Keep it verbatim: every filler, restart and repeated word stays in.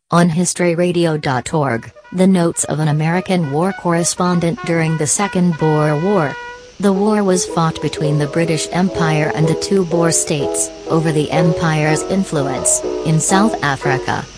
On history radio dot org, the notes of an American war correspondent during the Second Boer War. The war was fought between the British Empire and the two Boer states, over the empire's influence, in South Africa.